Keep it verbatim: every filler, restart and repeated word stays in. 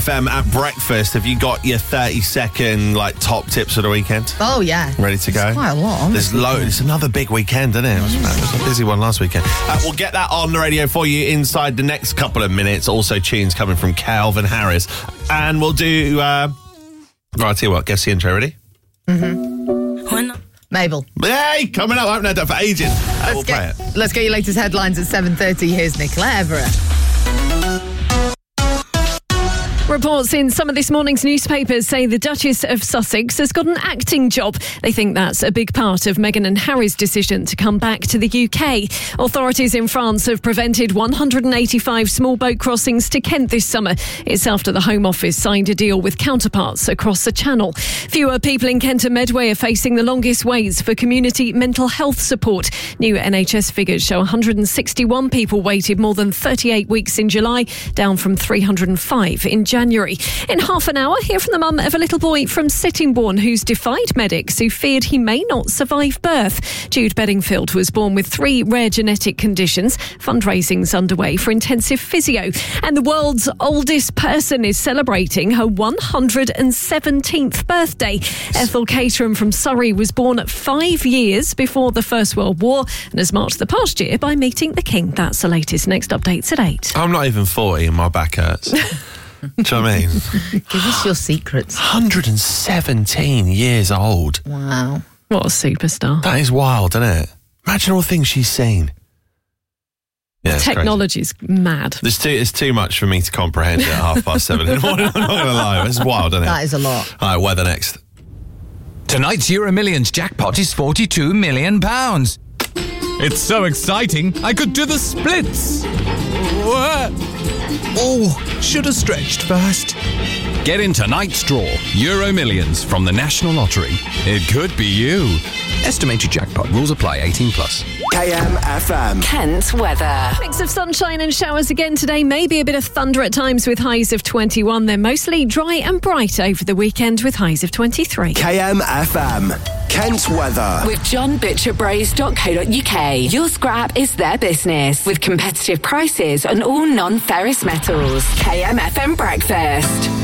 F M at breakfast. Have you got your thirty second like top tips for the weekend? Oh, yeah. Ready to go? It's quite a lot, honestly. There's loads. It's another big weekend, isn't it? It was, it was a busy one last weekend. Uh, we'll get that on the radio for you inside the next couple of minutes. Also, tunes coming from Calvin Harris. And we'll do... Uh... Right, I'll tell you what. Guess the intro. Ready? Mm-hmm. Mabel. Hey, coming up. I haven't had that for ages. Uh, Let's, we'll get, play it. let's get your latest headlines at seven thirty. Here's Nicola Everett. Reports in some of this morning's newspapers say the Duchess of Sussex has got an acting job. They think that's a big part of Meghan and Harry's decision to come back to the U K. Authorities in France have prevented one hundred eighty-five small boat crossings to Kent this summer. It's after the Home Office signed a deal with counterparts across the Channel. Fewer people in Kent and Medway are facing the longest waits for community mental health support. New N H S figures show one hundred sixty-one people waited more than thirty-eight weeks in July, down from three hundred five in January. In half an hour, hear from the mum of a little boy from Sittingbourne who's defied medics who feared he may not survive birth. Jude Bedingfield was born with three rare genetic conditions. Fundraising's underway for intensive physio. And the world's oldest person is celebrating her one hundred seventeenth birthday. Ethel Caterham from Surrey was born at five years before the First World War and has marked the past year by meeting the King. That's the latest. Next updates at eight. I'm not even forty and my back hurts. Do you know what I mean? Give us your secrets. one hundred seventeen years old. Wow. What a superstar. That is wild, isn't it? Imagine all the things she's seen. Yeah, it's Technology's crazy. Mad. There's too, it's too much for me to comprehend at half past seven in the morning. I'm not going to lie. It's wild, isn't it? That is a lot. All right, weather next. Tonight's Euro Millions jackpot is forty-two million pounds. It's so exciting, I could do the splits. Oh, should have stretched first. Get in tonight's draw, Euro Millions from the National Lottery. It could be you. Estimated jackpot. Rules apply. eighteen plus. K M F M. Kent weather. Mix of sunshine and showers again today. Maybe a bit of thunder at times with highs of twenty-one. They're mostly dry and bright over the weekend with highs of twenty-three. K M F M. Kent weather. With john butcher bros dot co dot uk. Your scrap is their business. With competitive prices on all non-ferrous metals. K M F M breakfast.